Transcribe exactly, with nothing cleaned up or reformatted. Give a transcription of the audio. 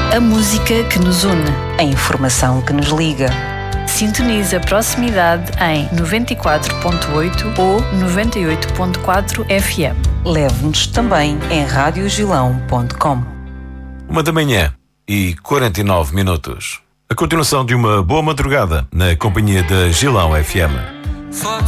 A música que nos une. A informação que nos liga. Sintoniza a proximidade em noventa e quatro ponto oito ou noventa e oito ponto quatro F M. Leve-nos também em rádio gilão ponto com. Uma da manhã e quarenta e nove minutos. A continuação de uma boa madrugada na companhia da Gilão F M.